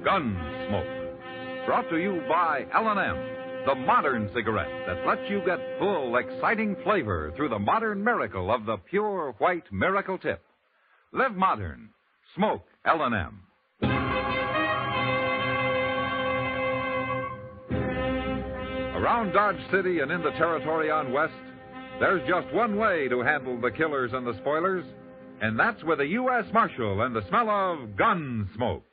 Gunsmoke. Brought to you by L&M, the modern cigarette that lets you get full, exciting flavor through the modern miracle of the pure white Miracle Tip. Live modern. Smoke L&M. Around Dodge City and in the territory on West, there's just one way to handle the killers and the spoilers, and that's with a U.S. Marshal and the smell of gun smoke.